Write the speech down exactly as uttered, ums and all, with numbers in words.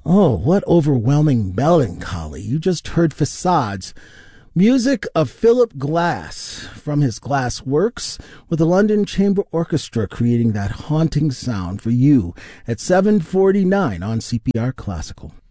Oh, what overwhelming melancholy. You just heard Facades, music of Philip Glass from his Glass Works, with the London Chamber Orchestra creating that haunting sound for you at seven forty-nine on C P R Classical.